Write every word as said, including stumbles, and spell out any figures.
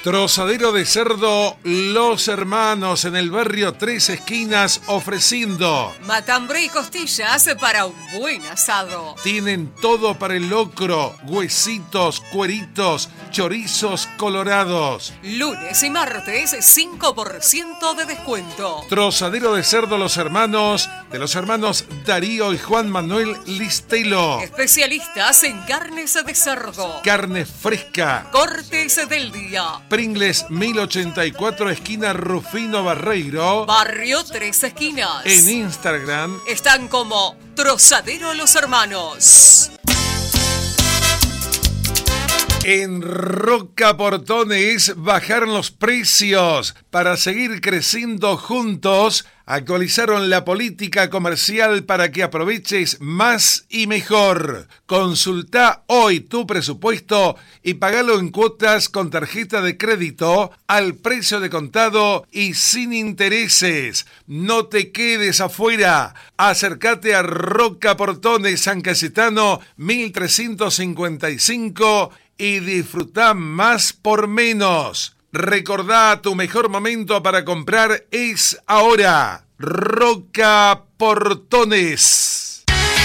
Trozadero de cerdo Los Hermanos en el barrio Tres Esquinas ofreciendo matambre y costillas para un buen asado. Tienen todo para el locro, huesitos, cueritos, chorizos colorados. Lunes y martes cinco por ciento de descuento. Trozadero de cerdo Los Hermanos de los hermanos Darío y Juan Manuel Listelo. Especialistas en carnes de cerdo. Carne fresca. Cortes del día. Pringles mil ochenta y cuatro, esquina Rufino Barreiro. Barrio Tres Esquinas. En Instagram están como Trozadero Los Hermanos. En Roca Portones bajaron los precios. Para seguir creciendo juntos, actualizaron la política comercial para que aproveches más y mejor. Consulta hoy tu presupuesto y pagalo en cuotas con tarjeta de crédito al precio de contado y sin intereses. No te quedes afuera. Acércate a Roca Portones San Cayetano mil trescientos cincuenta y cinco y disfruta más por menos. Recordá, tu mejor momento para comprar es ahora. Roca Portones.